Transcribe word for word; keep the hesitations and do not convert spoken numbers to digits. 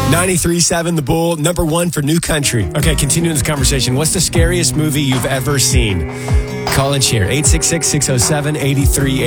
ninety-three point seven The Bull, number one for New Country. Okay, continuing this conversation. What's the scariest movie you've ever seen? Call and share. eight six six, six oh seven, eight three eight three.